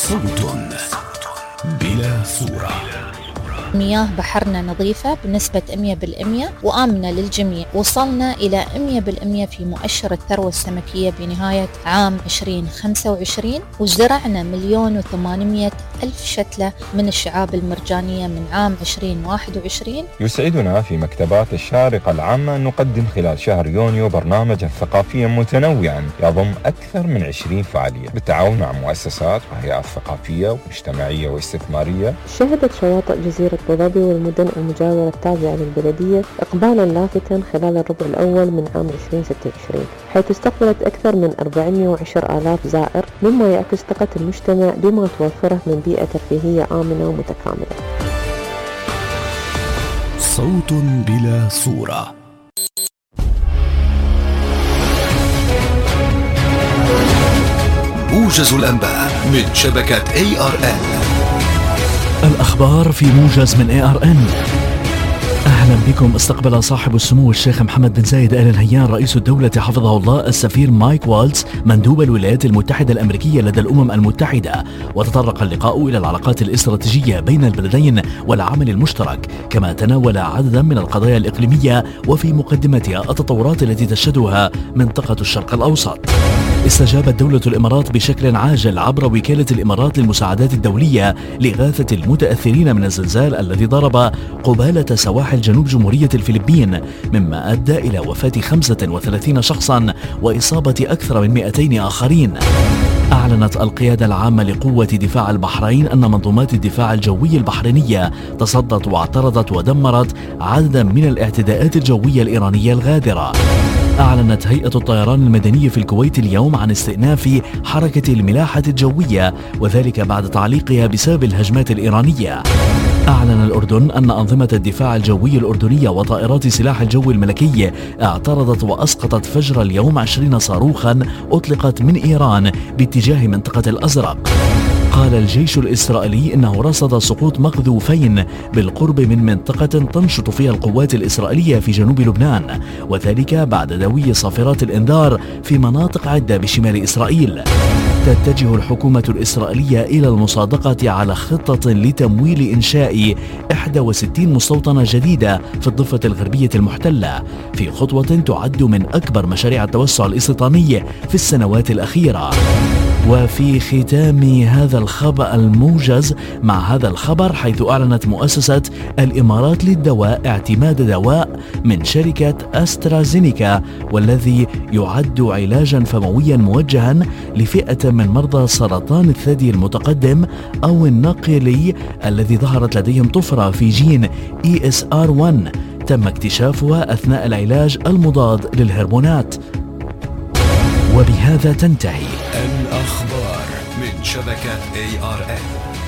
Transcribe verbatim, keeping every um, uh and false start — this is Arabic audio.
صوت بلا صورة. مياه بحرنا نظيفة بنسبة مئة بالمئة وآمنة للجميع. وصلنا إلى مئة بالمئة في مؤشر الثروة السمكية بنهاية عام عشرين خمسة وعشرين، وزرعنا مليون وثمانمائة ألف شتلة من الشعاب المرجانية من عام عشرين واحد وعشرين. يسعدنا في مكتبات الشارقة العامة أن نقدم خلال شهر يونيو برنامجا ثقافيا متنوعا يضم أكثر من عشرين فعالية بالتعاون مع مؤسسات وهيئات ثقافية ومجتمعية واستثمارية. شهدت شواطئ جزيرة أبو ظبي والمدن المجاورة التابعة للبلدية إقبالا لافتا خلال الربع الأول من عام عشرين ستة وعشرين، حيث استقبلت أكثر من أربعمائة وعشرة آلاف زائر، مما يعكس ثقة المجتمع بما توفره من بيئة ترفيهية آمنة ومتكاملة. صوت بلا صورة. موجز الأنباء من شبكة إيه آر إن. الأخبار في موجز من إيه آر إن. أهلا بكم. استقبل صاحب السمو الشيخ محمد بن زايد آل نهيان رئيس الدولة حفظه الله السفير مايك والتز مندوب الولايات المتحدة الأمريكية لدى الأمم المتحدة، وتطرق اللقاء إلى العلاقات الاستراتيجية بين البلدين والعمل المشترك، كما تناول عددا من القضايا الإقليمية وفي مقدمتها التطورات التي تشهدها منطقة الشرق الأوسط. استجابت دولة الإمارات بشكل عاجل عبر وكالة الإمارات للمساعدات الدولية لإغاثة المتأثرين من الزلزال الذي ضرب قبالة سواحل جنوب جمهورية الفلبين، مما أدى إلى وفاة خمسة وثلاثين شخصا وإصابة أكثر من مئتين آخرين. أعلنت القيادة العامة لقوة دفاع البحرين أن منظومات الدفاع الجوي البحرينية تصدت واعترضت ودمرت عددا من الاعتداءات الجوية الإيرانية الغادرة. أعلنت هيئة الطيران المدني في الكويت اليوم عن استئناف حركة الملاحة الجوية، وذلك بعد تعليقها بسبب الهجمات الإيرانية. أعلن الأردن أن أنظمة الدفاع الجوي الأردنية وطائرات سلاح الجو الملكي اعترضت وأسقطت فجر اليوم عشرين صاروخا أطلقت من إيران باتجاه منطقة الأزرق. قال الجيش الإسرائيلي إنه رصد سقوط مقذوفين بالقرب من منطقة تنشط فيها القوات الإسرائيلية في جنوب لبنان، وذلك بعد دوي صافرات الإنذار في مناطق عدة بشمال إسرائيل. تتجه الحكومة الإسرائيلية إلى المصادقة على خطة لتمويل إنشاء إحدى وستين مستوطنة جديدة في الضفة الغربية المحتلة، في خطوة تعد من أكبر مشاريع التوسع الاستيطاني في السنوات الأخيرة. وفي ختام هذا الخبر الموجز مع هذا الخبر، حيث أعلنت مؤسسة الإمارات للدواء اعتماد دواء من شركة أسترازينيكا، والذي يعد علاجا فمويا موجها لفئة من مرضى سرطان الثدي المتقدم أو الناقلي الذي ظهرت لديهم طفرة في جين إي إس آر واحد تم اكتشافها أثناء العلاج المضاد للهرمونات. وبهذا تنتهي الأخبار من شبكة إيه آر إن.